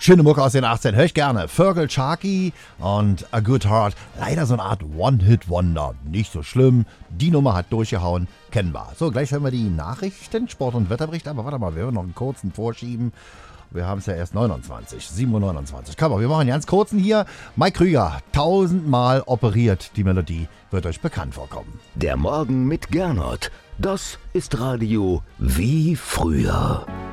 Schöne Mucke aus den 18, höre ich gerne. Fergal Sharkey und A Good Heart. Leider so eine Art One-Hit-Wonder. Nicht so schlimm. Die Nummer hat durchgehauen. Kennen wir. So, gleich hören wir die Nachrichten, Sport- und Wetterbericht. Aber warte mal, wir hören noch einen kurzen vorschieben. Wir haben es ja erst 7:29. Komm mal, wir machen einen ganz kurzen hier. Mike Krüger, 1000-mal operiert. Die Melodie wird euch bekannt vorkommen. Der Morgen mit Gernot. Das ist Radio wie früher.